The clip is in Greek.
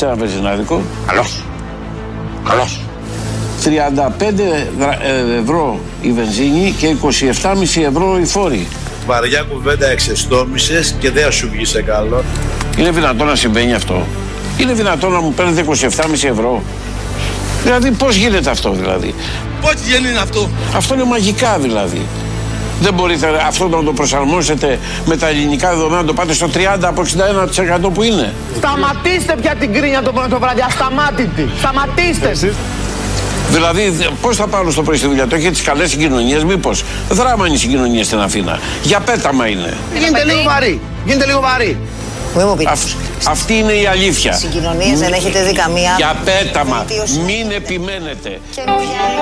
σε ένα βενζινάδικο. Καλώς. Καλώς. 35 ευρώ η βενζίνη και 27,5 ευρώ οι φόροι. Βαριά κουβέντα εξεστόμησες και δεν σου βγει σε καλό. Είναι δυνατόν να συμβαίνει αυτό? Είναι δυνατόν να μου παίρνετε 27,5 ευρώ? Δηλαδή πώς γίνεται αυτό δηλαδή? Πώς γίνεται αυτό? Αυτό είναι μαγικά δηλαδή. Δεν μπορείτε αυτό να το προσαρμόσετε με τα ελληνικά δεδομένα, να το πάτε στο 30 από 61% που είναι? Σταματήστε πια την κρίνια το πρωί το βράδυ, ασταμάτητη. Σταματήστε. Δηλαδή, πώς θα πάω στο πρωί στη δουλειά? Το έχετε τις καλές συγκοινωνίες, μήπως? Δράμα είναι οι συγκοινωνίες στην Αθήνα. Για πέταμα είναι. Γίνεται λίγο βαρύ. Γίνεται λίγο βαρύ. Μην μου πείτε. Αυτή είναι η αλήθεια. Συγκοινωνίες δεν έχετε δει καμία. Για πέταμα. Μην επιμένετε.